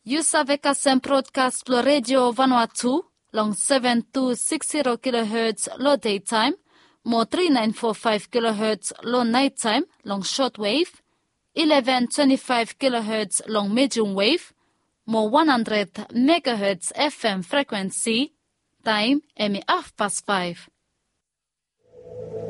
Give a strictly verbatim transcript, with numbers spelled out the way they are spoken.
You save ka sem broadcast plo radio Vanuatu long seven two six zero kilohertz low daytime, mo three nine four five kilohertz low nighttime long shortwave, eleven twenty-five kilohertz long medium wave, mo one hundred megahertz F M frequency. Time emi half past five.